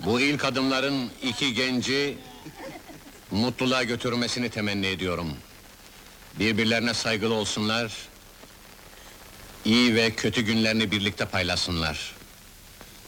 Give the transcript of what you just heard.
Bu ilk adımların iki genci mutluluğa götürmesini temenni ediyorum. Birbirlerine saygılı olsunlar, iyi ve kötü günlerini birlikte paylaşsınlar.